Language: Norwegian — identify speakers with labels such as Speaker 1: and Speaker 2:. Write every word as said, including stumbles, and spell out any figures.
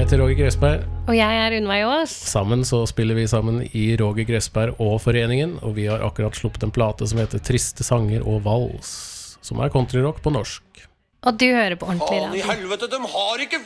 Speaker 1: heter Roger Gressberg.
Speaker 2: Og jeg er Unnveig Aas.
Speaker 1: Sammen så spiller vi sammen i Roger Gressberg og Foreningen, og vi har akkurat sluppet en plate som heter Triste sanger og vals, som er countryrock på norsk.
Speaker 2: Og du hører på ordentlig
Speaker 3: Faen i
Speaker 2: radio.
Speaker 3: helvete, de har ikke